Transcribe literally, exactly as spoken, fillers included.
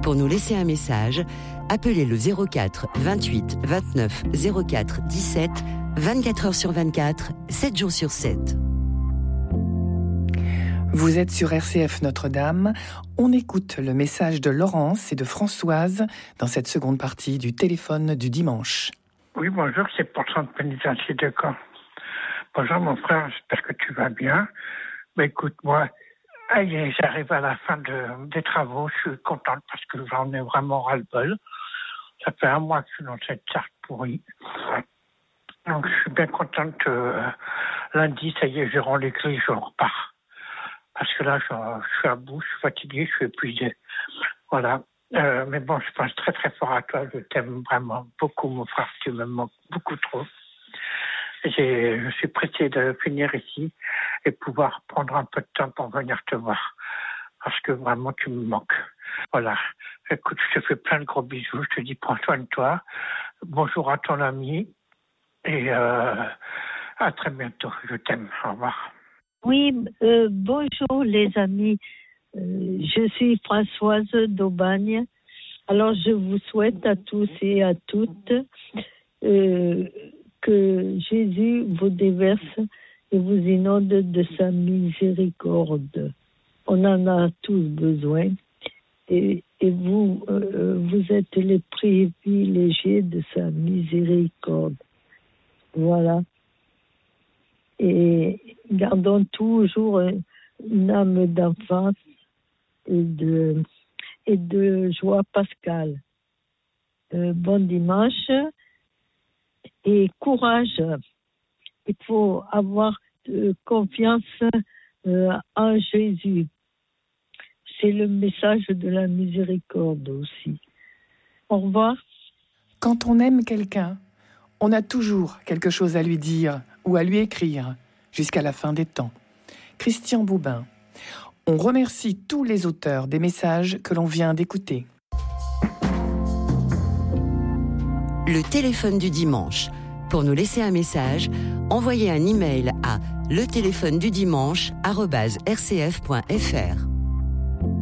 Pour nous laisser un message, appelez le zéro quatre vingt-huit vingt-neuf zéro quatre dix-sept, vingt-quatre heures sur vingt-quatre, sept jours sur sept. Vous êtes sur R C F Notre-Dame. On écoute le message de Laurence et de Françoise dans cette seconde partie du téléphone du dimanche. Oui, bonjour, c'est pour le centre pénitentiaire de Caen. Bonjour mon frère, j'espère que tu vas bien. Ben, écoute, moi, allez, j'arrive à la fin de, des travaux, je suis contente parce que j'en ai vraiment ras-le-bol. Ça fait un mois que je suis dans cette charte pourrie. Donc je suis bien contente que euh, lundi, ça y est, je rends les clés, je repars. Parce que là, je, je suis à bout, je suis fatigué, je suis épuisé. Voilà. Euh, mais bon, je pense très très fort à toi. Je t'aime vraiment beaucoup, mon frère. Tu me manques beaucoup trop. J'ai, je suis pressé de finir ici et pouvoir prendre un peu de temps pour venir te voir. Parce que vraiment, tu me manques. Voilà. Écoute, je te fais plein de gros bisous. Je te dis, prends soin de toi. Bonjour à ton ami. Et euh, à très bientôt. Je t'aime. Au revoir. Oui, euh, bonjour les amis. Euh, je suis Françoise d'Aubagne. Alors je vous souhaite à tous et à toutes euh, que Jésus vous déverse et vous inonde de sa miséricorde. On en a tous besoin. Et, et vous, euh, vous êtes les privilégiés de sa miséricorde. Voilà. Et gardons toujours une âme d'enfance et de, et de joie pascale. Euh, bon dimanche et courage. Il faut avoir euh, confiance euh, en Jésus. C'est le message de la miséricorde aussi. Au revoir. Quand on aime quelqu'un, on a toujours quelque chose à lui dire ou à lui écrire jusqu'à la fin des temps. Christian Boubin. On remercie tous les auteurs des messages que l'on vient d'écouter. Le téléphone du dimanche. Pour nous laisser un message, envoyez un email à le téléphone du dimanche arobase r c f point f r.